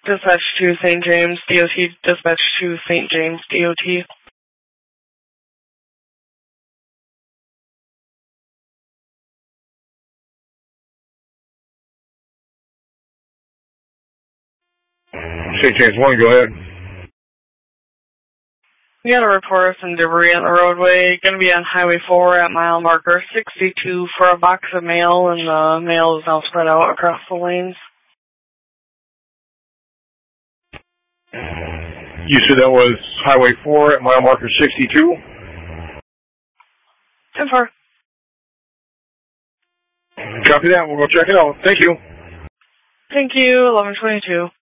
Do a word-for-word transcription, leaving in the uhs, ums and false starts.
Dispatch to Saint James, D O T. Dispatch to Saint James, D O T. Saint James one, go ahead. We got a report of some debris on the roadway. Going to be on Highway four at mile marker sixty-two for a box of mail, and the mail is now spread out across the lanes. You said that was Highway four at mile marker sixty-two? ten four. Copy that. We'll go check it out. Thank you. Thank you. eleven twenty-two.